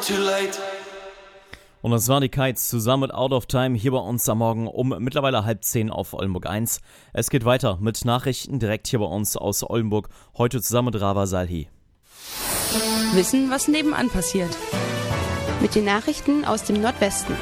too late. Und das war die Kites zusammen mit Out of Time hier bei uns am Morgen um mittlerweile 9:30 auf Oldenburg 1. Es geht weiter mit Nachrichten direkt hier bei uns aus Oldenburg, heute zusammen mit Rava Salhi. Wissen, was nebenan passiert. Mit den Nachrichten aus dem Nordwesten.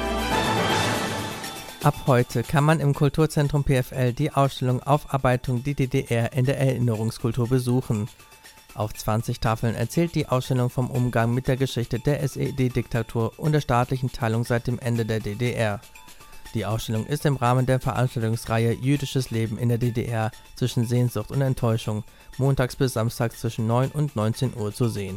Ab heute kann man im Kulturzentrum PFL die Ausstellung Aufarbeitung die DDR in der Erinnerungskultur besuchen. Auf 20 Tafeln erzählt die Ausstellung vom Umgang mit der Geschichte der SED-Diktatur und der staatlichen Teilung seit dem Ende der DDR. Die Ausstellung ist im Rahmen der Veranstaltungsreihe Jüdisches Leben in der DDR zwischen Sehnsucht und Enttäuschung montags bis samstags zwischen 9 und 19 Uhr zu sehen.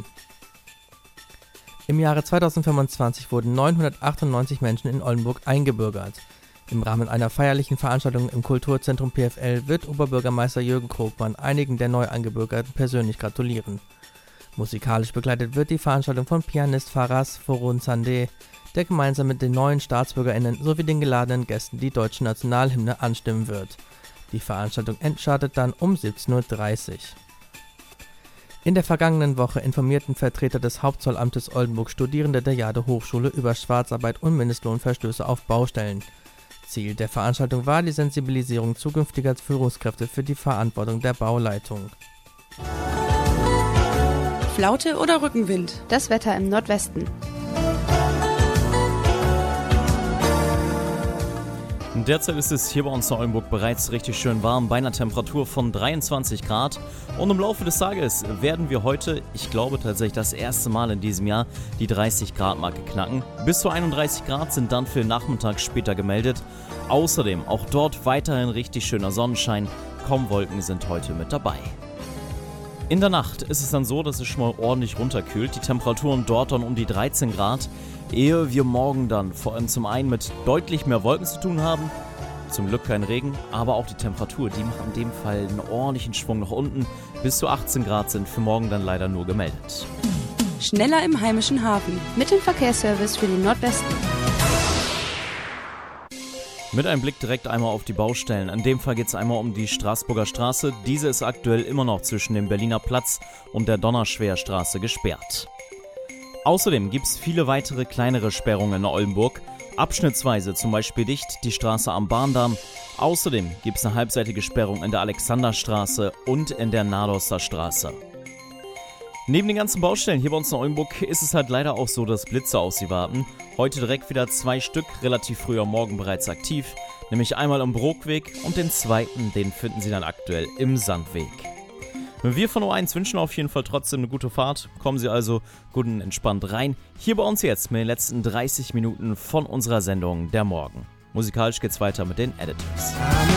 Im Jahre 2025 wurden 998 Menschen in Oldenburg eingebürgert. Im Rahmen einer feierlichen Veranstaltung im Kulturzentrum PFL wird Oberbürgermeister Jürgen Krogmann einigen der Neueingebürgerten persönlich gratulieren. Musikalisch begleitet wird die Veranstaltung von Pianist Faraz Forunzadeh, der gemeinsam mit den neuen StaatsbürgerInnen sowie den geladenen Gästen die deutsche Nationalhymne anstimmen wird. Die Veranstaltung startet dann um 17:30 Uhr. In der vergangenen Woche informierten Vertreter des Hauptzollamtes Oldenburg Studierende der Jade Hochschule über Schwarzarbeit und Mindestlohnverstöße auf Baustellen. Ziel der Veranstaltung war die Sensibilisierung zukünftiger Führungskräfte für die Verantwortung der Bauleitung. Flaute oder Rückenwind? Das Wetter im Nordwesten. Derzeit ist es hier bei uns in Oldenburg bereits richtig schön warm, bei einer Temperatur von 23 Grad. Und im Laufe des Tages werden wir heute, ich glaube tatsächlich das erste Mal in diesem Jahr, die 30 Grad Marke knacken. Bis zu 31 Grad sind dann für den Nachmittag später gemeldet. Außerdem auch dort weiterhin richtig schöner Sonnenschein. Kaum Wolken sind heute mit dabei. In der Nacht ist es dann so, dass es schon mal ordentlich runterkühlt. Die Temperaturen dort dann um die 13 Grad. Ehe wir morgen dann vor allem zum einen mit deutlich mehr Wolken zu tun haben, zum Glück kein Regen, aber auch die Temperatur, die macht in dem Fall einen ordentlichen Schwung nach unten. Bis zu 18 Grad sind für morgen dann leider nur gemeldet. Schneller im heimischen Hafen. Mit dem Verkehrsservice für den Nordwesten. Mit einem Blick direkt einmal auf die Baustellen. In dem Fall geht es einmal um die Straßburger Straße. Diese ist aktuell immer noch zwischen dem Berliner Platz und der Donnerschwerstraße gesperrt. Außerdem gibt es viele weitere kleinere Sperrungen in Oldenburg. Abschnittsweise zum Beispiel dicht die Straße am Bahndamm. Außerdem gibt es eine halbseitige Sperrung in der Alexanderstraße und in der Nadoster Straße. Neben den ganzen Baustellen hier bei uns in Oldenburg ist es halt leider auch so, dass Blitze auf sie warten. Heute direkt wieder 2 Stück, relativ früh am Morgen bereits aktiv. Nämlich einmal am Brookweg und den zweiten, den finden Sie dann aktuell im Sandweg. Wir von O1 wünschen auf jeden Fall trotzdem eine gute Fahrt. Kommen Sie also gut und entspannt rein. Hier bei uns jetzt mit den letzten 30 Minuten von unserer Sendung Der Morgen. Musikalisch geht's weiter mit den Editors.